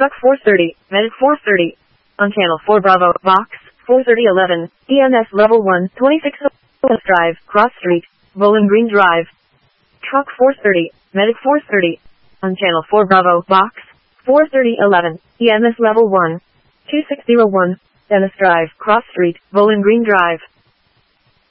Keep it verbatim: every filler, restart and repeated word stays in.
Truck four thirty, Medic four thirty. On Channel four Bravo, Box, four thirty eleven, E M S Level one, twenty-six West Drive, Cross Street, Bowling Green Drive. Truck four thirty, Medic four thirty. On Channel four Bravo, Box, four thirty eleven, E M S Level one, two six zero one, Dennis Drive, Cross Street, Bowling Green Drive.